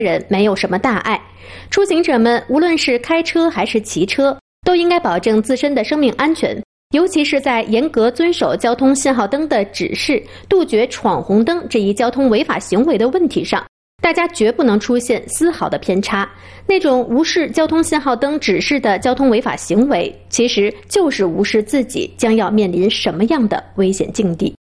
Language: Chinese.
人没有什么大碍。出行者们无论是开车还是骑车，都应该保证自身的生命安全，尤其是在严格遵守交通信号灯的指示，杜绝闯红灯这一交通违法行为的问题上，大家绝不能出现丝毫的偏差。那种无视交通信号灯指示的交通违法行为，其实就是无视自己将要面临什么样的危险境地。